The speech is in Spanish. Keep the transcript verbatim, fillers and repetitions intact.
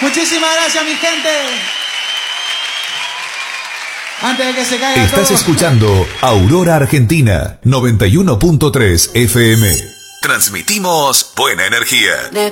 Muchísimas gracias, mi gente. Antes de que se caiga Estás todo. escuchando Aurora Argentina noventa y uno punto tres F M. Transmitimos buena energía.